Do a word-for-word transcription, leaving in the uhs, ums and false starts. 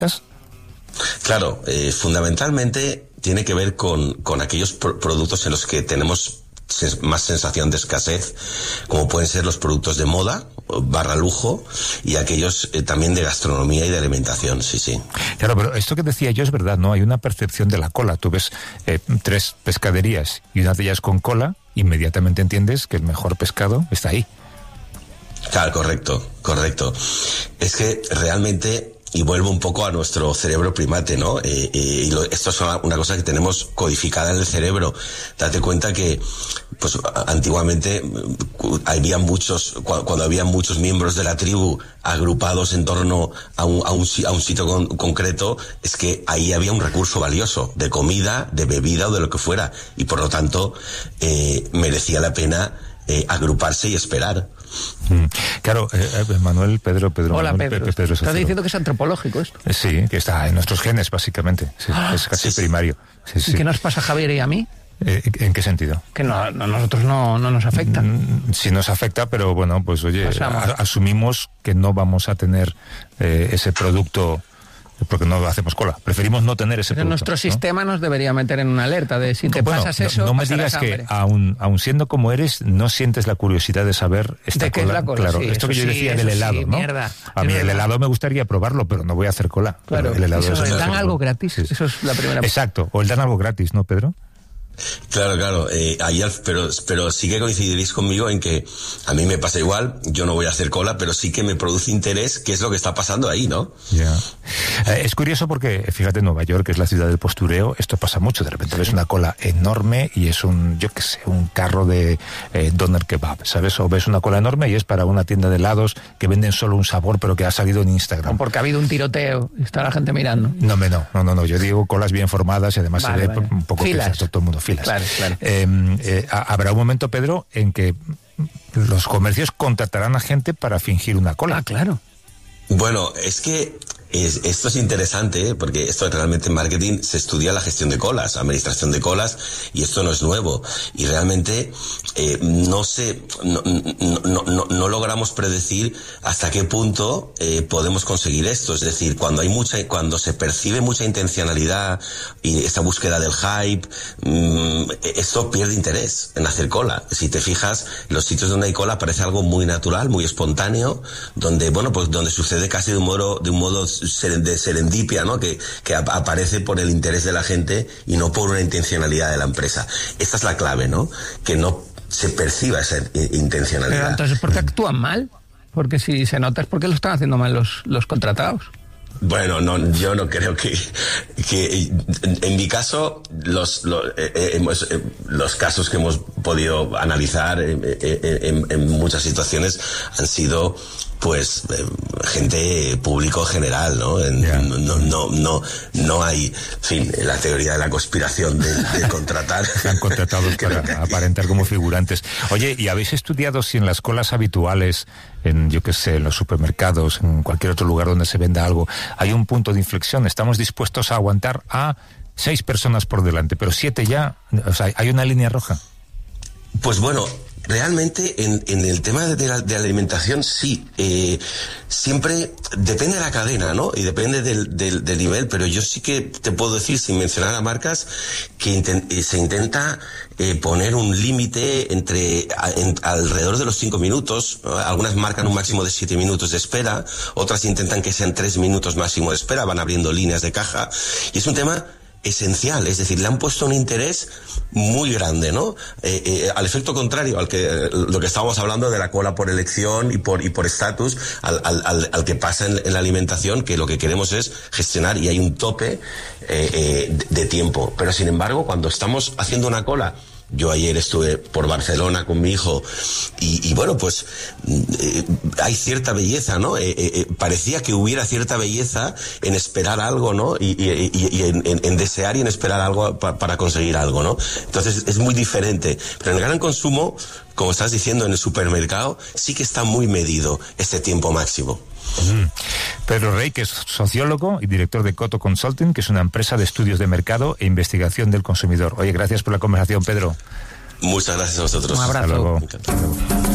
Claro, eh, fundamentalmente tiene que ver con, con aquellos pro- productos en los que tenemos más sensación de escasez, como pueden ser los productos de moda, barra lujo, y aquellos eh, también de gastronomía y de alimentación, sí, sí. Claro, pero esto que decía yo es verdad, ¿no? Hay una percepción de la cola. Tú ves eh, tres pescaderías y una de ellas con cola, inmediatamente entiendes que el mejor pescado está ahí. Claro, correcto, correcto. Es que realmente... Y vuelvo un poco a nuestro cerebro primate, ¿no? Eh, eh, y lo, esto es una, una cosa que tenemos codificada en el cerebro. Date cuenta que, pues, antiguamente había muchos, cuando, cuando había muchos miembros de la tribu agrupados en torno a un, a un, a un sitio con, concreto, es que ahí había un recurso valioso, de comida, de bebida o de lo que fuera. Y por lo tanto, eh, merecía la pena eh, agruparse y esperar. Mm. Claro, eh, Manuel, Pedro, Pedro. Hola, Manuel, Pedro. Pepe, Pedro Estás diciendo que es antropológico esto. Sí, que está en nuestros genes, básicamente. Sí, Ah, es casi sí, sí. primario. Sí, ¿Y sí. qué nos pasa a Javier y a mí? Eh, ¿En qué sentido? Que no, no, nosotros no, no nos afecta. Mm, Sí nos afecta, pero bueno, pues oye, Pasamos. a- asumimos que no vamos a tener eh, ese producto porque no hacemos cola. Preferimos no tener ese Pero producto. nuestro ¿no? sistema nos debería meter en una alerta de si te Bueno, pasas no- eso, no, me pasarás digas que hambre. aun, aun siendo como eres, no sientes la curiosidad de saber esta ¿De qué es cola. la cola? Claro, Sí, esto que eso yo sí, decía eso del sí, helado, ¿no? mierda, A mí es el verdad. helado me gustaría probarlo, pero no voy a hacer cola. Claro, Pero el helado eso, es dan otro, algo ¿no? gratis, Sí, sí. eso es la primera. Exacto, o el dan algo gratis, ¿no, Pedro? Claro, claro, eh, ahí al- pero, pero sí que coincidiréis conmigo en que a mí me pasa igual, yo no voy a hacer cola, pero sí que me produce interés qué es lo que está pasando ahí, ¿no? Ya. Eh, es curioso porque, fíjate, Nueva York, que es la ciudad del postureo, esto pasa mucho. De repente ves una cola enorme y es un, yo qué sé, un carro de eh, doner kebab, ¿sabes? O ves una cola enorme y es para una tienda de helados que venden solo un sabor, pero que ha salido en Instagram. O porque ha habido un tiroteo y está la gente mirando. No, me no, no, no, no. Yo digo colas bien formadas y además Vale, se ve vale. un poco Filas. filas, todo, todo el mundo filas. Claro, claro. Eh, eh, habrá un momento, Pedro, en que los comercios contratarán a gente para fingir una cola. Ah, claro. Bueno, es que es, esto es interesante, ¿eh? Porque esto realmente en marketing se estudia la gestión de colas, administración de colas, y esto no es nuevo. Y realmente eh, no sé, no, no, no, no logramos predecir hasta qué punto eh, podemos conseguir esto. Es decir, cuando hay mucha, cuando se percibe mucha intencionalidad y esta búsqueda del hype, mmm, esto pierde interés en hacer cola. Si te fijas, los sitios donde hay cola parece algo muy natural, muy espontáneo, donde, bueno, pues donde sucede casi de un modo, de un modo de serendipia, ¿no? Que, que aparece por el interés de la gente y no por una intencionalidad de la empresa. Esta es la clave, ¿no? Que no se perciba esa intencionalidad. Pero entonces, ¿por qué actúan mal? Porque si se nota es porque lo están haciendo mal los, los contratados. Bueno, no, yo no creo que, que en, en mi caso, los, los, eh, hemos, eh, los casos que hemos podido analizar eh, eh, en, en muchas situaciones han sido, pues, eh, gente público general, ¿no? En, Yeah. no, no, no, no hay, en fin, la teoría de la conspiración de, de contratar. Están contratados para aparentar como figurantes. Oye, ¿y habéis estudiado si en las colas habituales, en, yo qué sé, en los supermercados, en cualquier otro lugar donde se venda algo, hay un punto de inflexión? Estamos dispuestos a aguantar a seis personas por delante, pero siete ya, o sea, hay una línea roja. Pues bueno, realmente en, en el tema de la, de la alimentación sí, eh, siempre depende de la cadena, ¿no? Y depende del, del, del nivel, pero yo sí que te puedo decir, sin mencionar a marcas, que intent, se intenta eh, poner un límite entre a, en, alrededor de los cinco minutos. Algunas marcan un máximo de siete minutos de espera, otras intentan que sean tres minutos máximo de espera, van abriendo líneas de caja, y es un tema esencial, es decir, le han puesto un interés muy grande, ¿no? Eh, eh, al efecto contrario al que eh, lo que estábamos hablando de la cola por elección y por y por estatus, al, al, al, al que pasa en, en la alimentación, que lo que queremos es gestionar y hay un tope eh, eh, de, de tiempo. Pero sin embargo, cuando estamos haciendo una cola, yo ayer estuve por Barcelona con mi hijo y, y bueno, pues eh, hay cierta belleza, ¿no? Eh, eh, parecía que hubiera cierta belleza en esperar algo, ¿no? Y, y, y, y en, en, en desear y en esperar algo pa, para conseguir algo, ¿no? Entonces es muy diferente. Pero en el gran consumo, como estás diciendo, en el supermercado, sí que está muy medido este tiempo máximo. Mm. Pedro Rey, que es sociólogo y director de Coto Consulting, que es una empresa de estudios de mercado e investigación del consumidor. Oye, gracias por la conversación, Pedro. Muchas gracias a vosotros. Un abrazo. Hasta luego. Encantado.